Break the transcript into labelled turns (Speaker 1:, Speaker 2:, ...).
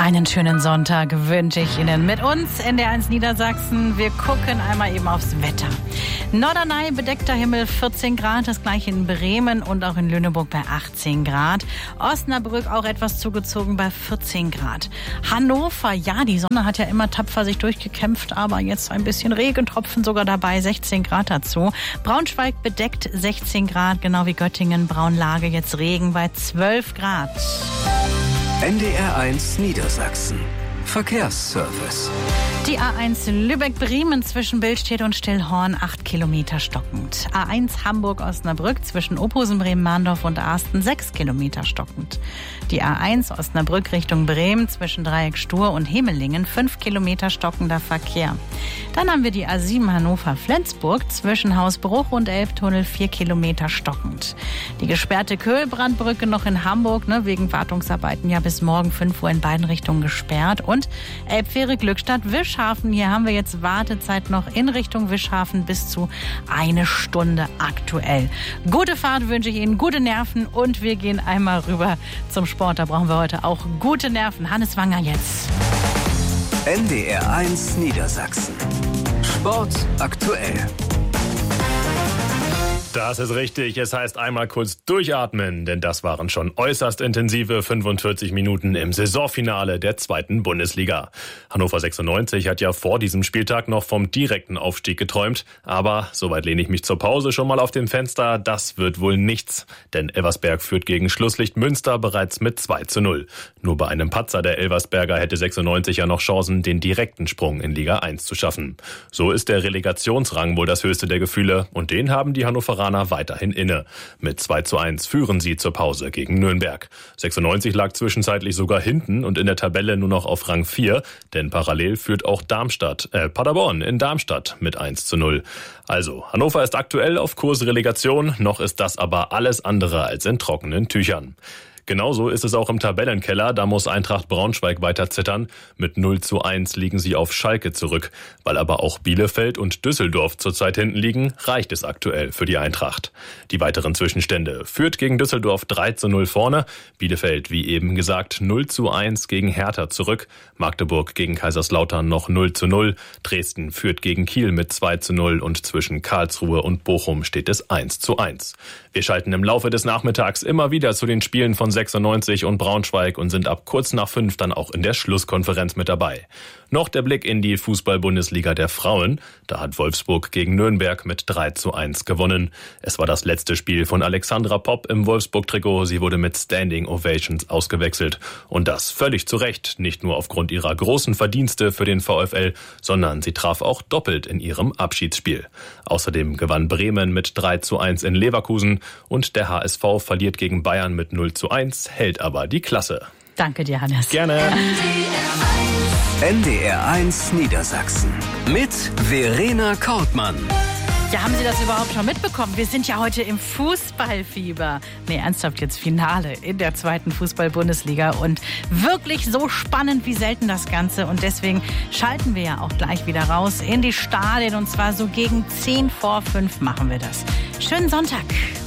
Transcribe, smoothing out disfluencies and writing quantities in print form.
Speaker 1: Einen schönen Sonntag wünsche ich Ihnen mit uns in der 1 Niedersachsen. Wir gucken einmal eben aufs Wetter. Norderney, bedeckter Himmel, 14 Grad, das gleiche in Bremen und auch in Lüneburg bei 18 Grad. Osnabrück auch etwas zugezogen bei 14 Grad. Hannover, ja, die Sonne hat ja immer tapfer sich durchgekämpft, aber jetzt ein bisschen Regentropfen sogar dabei, 16 Grad dazu. Braunschweig bedeckt 16 Grad, genau wie Göttingen, Braunlage, jetzt Regen bei 12 Grad.
Speaker 2: NDR 1 Niedersachsen. Verkehrsservice.
Speaker 1: Die A1 Lübeck-Bremen zwischen Billstedt und Stillhorn 8 Kilometer stockend. A1 Hamburg-Osnabrück zwischen Ophusen, Bremen-Mahndorf und Arsten 6 Kilometer stockend. Die A1 Osnabrück Richtung Bremen zwischen Dreieck Stur und Hemelingen 5 Kilometer stockender Verkehr. Dann haben wir die A7 Hannover-Flensburg zwischen Hausbruch und Elbtunnel 4 Kilometer stockend. Die gesperrte Köhlbrandbrücke noch in Hamburg, wegen Wartungsarbeiten ja bis morgen 5 Uhr in beiden Richtungen gesperrt. Und Elbfähre Glückstadt-Wischhafen. Hier haben wir jetzt Wartezeit noch in Richtung Wischhafen bis zu 1 Stunde aktuell. Gute Fahrt wünsche ich Ihnen, gute Nerven und wir gehen einmal rüber zum Sport. Da brauchen wir heute auch gute Nerven. Hannes Wanger jetzt.
Speaker 2: NDR 1 Niedersachsen. Sport aktuell.
Speaker 3: Das ist richtig. Es heißt einmal kurz durchatmen, denn das waren schon äußerst intensive 45 Minuten im Saisonfinale der 2. Bundesliga. Hannover 96 hat ja vor diesem Spieltag noch vom direkten Aufstieg geträumt, aber soweit lehne ich mich zur Pause schon mal auf dem Fenster. Das wird wohl nichts, denn Elversberg führt gegen Schlusslicht Münster bereits mit 2:0. Nur bei einem Patzer der Elversberger hätte 96 ja noch Chancen, den direkten Sprung in Liga 1 zu schaffen. So ist der Relegationsrang wohl das höchste der Gefühle und den haben die Hannoveraner weiterhin inne. Mit 2:1 führen sie zur Pause gegen Nürnberg. 96 lag zwischenzeitlich sogar hinten und in der Tabelle nur noch auf Rang 4, denn parallel führt auch Paderborn in Darmstadt mit 1:0. Also, Hannover ist aktuell auf Kurs Relegation, noch ist das aber alles andere als in trockenen Tüchern. Genauso ist es auch im Tabellenkeller, da muss Eintracht Braunschweig weiter zittern. Mit 0:1 liegen sie auf Schalke zurück. Weil aber auch Bielefeld und Düsseldorf zurzeit hinten liegen, reicht es aktuell für die Eintracht. Die weiteren Zwischenstände: Fürth gegen Düsseldorf 3:0 vorne, Bielefeld wie eben gesagt 0:1 gegen Hertha zurück, Magdeburg gegen Kaiserslautern noch 0:0, Dresden führt gegen Kiel mit 2:0 und zwischen Karlsruhe und Bochum steht es 1:1. Wir schalten im Laufe des Nachmittags immer wieder zu den Spielen von 96 und Braunschweig und sind ab kurz nach 5 dann auch in der Schlusskonferenz mit dabei. Noch der Blick in die Fußball-Bundesliga der Frauen. Da hat Wolfsburg gegen Nürnberg mit 3:1 gewonnen. Es war das letzte Spiel von Alexandra Popp im Wolfsburg-Trikot. Sie wurde mit Standing Ovations ausgewechselt. Und das völlig zu Recht, nicht nur aufgrund ihrer großen Verdienste für den VfL, sondern sie traf auch doppelt in ihrem Abschiedsspiel. Außerdem gewann Bremen mit 3:1 in Leverkusen und der HSV verliert gegen Bayern mit 0:1, hält aber die Klasse.
Speaker 1: Danke dir, Hannes.
Speaker 3: Gerne.
Speaker 2: NDR 1 Niedersachsen mit Verena Kortmann.
Speaker 1: Ja, haben Sie das überhaupt schon mitbekommen? Wir sind ja heute im Fußballfieber. Nee, ernsthaft jetzt Finale in der 2. Fußball-Bundesliga und wirklich so spannend wie selten das Ganze. Und deswegen schalten wir ja auch gleich wieder raus in die Stadien und zwar so gegen 10 vor 5 machen wir das. Schönen Sonntag.